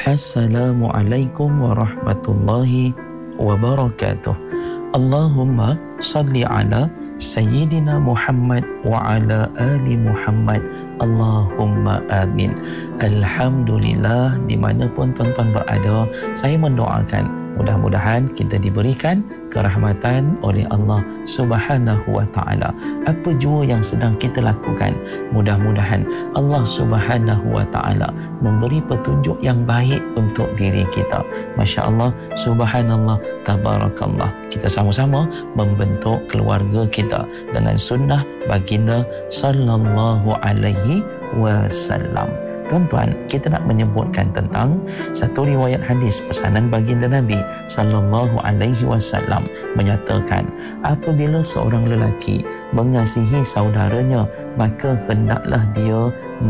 Assalamualaikum warahmatullahi wabarakatuh. Allahumma salli ala Sayyidina Muhammad wa ala ali Muhammad. Allahumma amin. Alhamdulillah, dimanapun tuan-tuan berada, saya mendoakan mudah-mudahan kita diberikan kerahmatan oleh Allah Subhanahu wa ta'ala. Apa jua yang sedang kita lakukan, mudah-mudahan Allah Subhanahu wa ta'ala memberi petunjuk yang baik untuk diri kita. Masya Allah, subhanallah, tabarakallah. Kita sama-sama membentuk keluarga kita dengan sunnah baginda sallallahu alaihi wasallam. Tuan-tuan, kita nak menyebutkan tentang satu riwayat hadis pesanan baginda Nabi sallallahu alaihi wasallam menyatakan, apabila seorang lelaki mengasihi saudaranya, maka hendaklah dia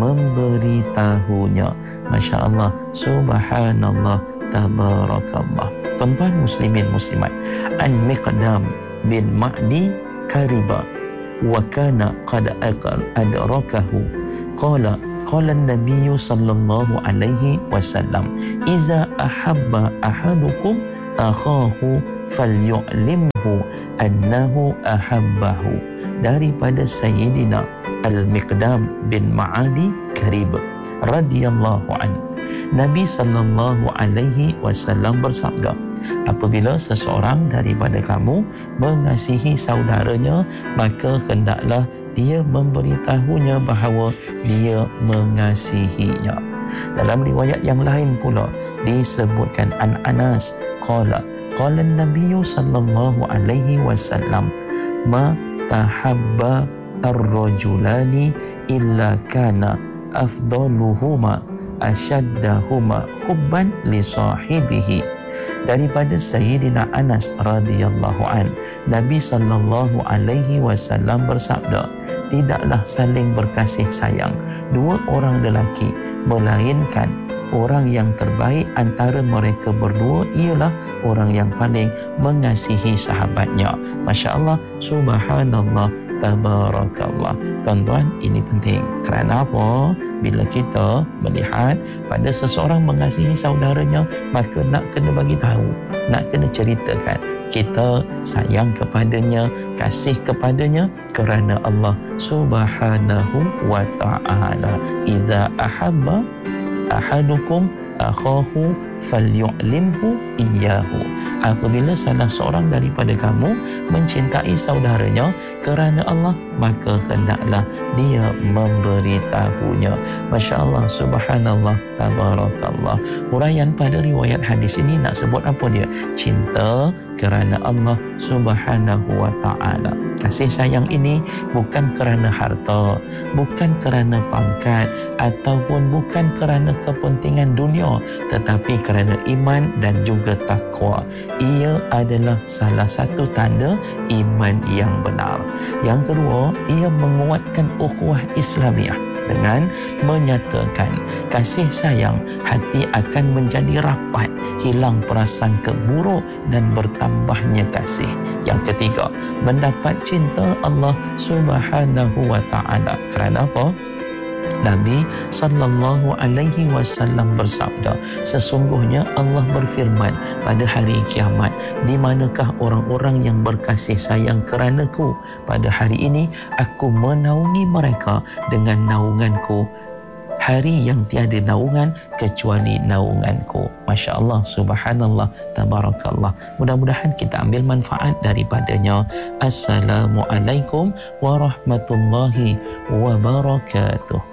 memberitahunya. Masya Allah, subhanallah, tabarakallah. Tuan-tuan muslimin muslimat, An-Miqdam bin Ma'di Kariba wa kana qad adrakahu qala an-nabiy sallallahu alaihi wasallam, iza ahabba ahadukum akhahu falyu'limhu annahu ahabbahu. Daripada Sayyidina Al-Miqdam bin Ma'adi Karib radhiyallahu anhu, Nabi sallallahu alaihi wasallam bersabda, apabila seseorang daripada kamu mengasihi saudaranya, maka hendaklah dia memberitahunya bahawa dia mengasihinya. Dalam riwayat yang lain pula disebutkan an Anas qala an-nabiy sallallahu alaihi wasallam, ma tahabba ar-rajulani illa kana afdaluhuma ashaddahuma hubban li sahibihi. Daripada Sayyidina Anas radhiyallahu an, Nabi sallallahu alaihi wasallam bersabda, tidaklah saling berkasih sayang dua orang lelaki, melainkan orang yang terbaik antara mereka berdua ialah orang yang paling mengasihi sahabatnya. Masya Allah, subhanallah, tabarakallah. Tuan-tuan, ini penting. Kerana apa? Bila kita melihat pada seseorang mengasihi saudaranya, maka nak kena bagi tahu, nak kena ceritakan kita sayang kepadanya, kasih kepadanya kerana Allah Subhanahu wa ta'ala. Idza ahabba ahadukum akhahu falyu'limhu iyyahu. Apabila salah seorang daripada kamu mencintai saudaranya kerana Allah, maka hendaklah dia memberitahunya. Masya Allah, subhanallah, tabarakallah. Huraian pada riwayat hadis ini nak sebut apa dia? Cinta kerana Allah Subhanahu wa ta'ala. Kasih sayang ini bukan kerana harta, bukan kerana pangkat, ataupun bukan kerana kepentingan dunia, tetapi kerana iman dan juga takwa. Ia adalah salah satu tanda iman yang benar. Yang kedua, ia menguatkan ukhuwah Islamiah dengan menyatakan kasih sayang, hati akan menjadi rapat, hilang prasangka buruk dan bertambahnya kasih. Yang ketiga, mendapat cinta Allah Subhanahu wa ta'ala. Kerana apa? Nabi sallallahu alaihi wasallam bersabda, sesungguhnya Allah berfirman pada hari kiamat, di manakah orang-orang yang berkasih sayang kerana-Ku? Pada hari ini Aku menaungi mereka dengan naunganku, hari yang tiada naungan kecuali naunganku. Masya Allah, subhanallah, tabarakallah. Mudah-mudahan kita ambil manfaat daripadanya. Assalamualaikum warahmatullahi wabarakatuh.